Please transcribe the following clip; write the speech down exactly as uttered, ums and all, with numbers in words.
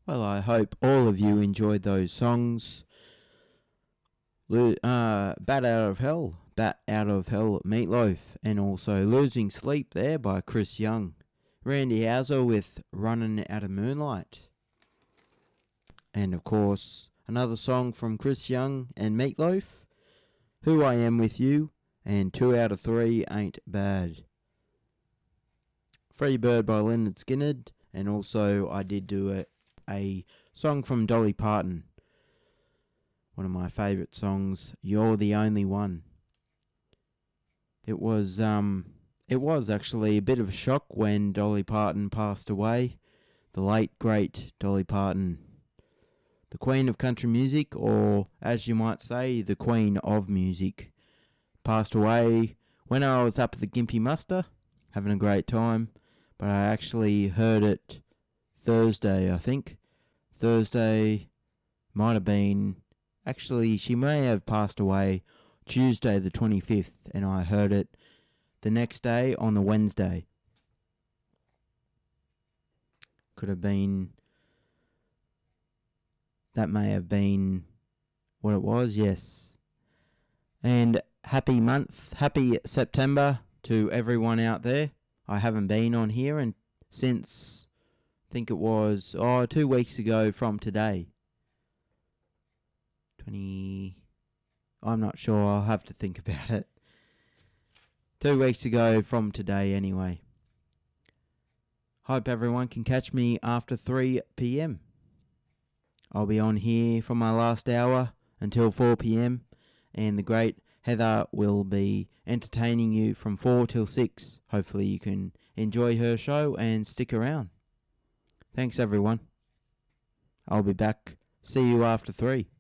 Well, I hope all of you enjoyed those songs. Lo- uh, Bat Out of Hell, Bat Out of Hell, Meatloaf, and also Losing Sleep there by Chris Young. Randy Houser with Running Out of Moonlight. And of course, another song from Chris Young and Meatloaf, Who I Am With You, and Two Out of Three Ain't Bad. Free Bird by Leonard Skinner, and also I did do a, a song from Dolly Parton. One of my favourite songs, You're the Only One. It was um it was actually a bit of a shock when Dolly Parton passed away. The late great Dolly Parton. The Queen of Country Music, or as you might say, the Queen of Music. Passed away when I was up at the Gympie Muster, having a great time. But I actually heard it Thursday, I think. Thursday might have been... Actually, she may have passed away Tuesday the twenty-fifth, and I heard it the next day on the Wednesday. Could have been... That may have been what it was, yes. And happy month, happy September to everyone out there. I haven't been on here and since, I think it was, oh, two weeks ago from today. twenty, I'm not sure, I'll have to think about it. Two weeks ago from today anyway. Hope everyone can catch me after three p.m. I'll be on here for my last hour until four p.m. and the great Heather will be entertaining you from four till six. Hopefully you can enjoy her show and stick around. Thanks everyone. I'll be back. See you after three.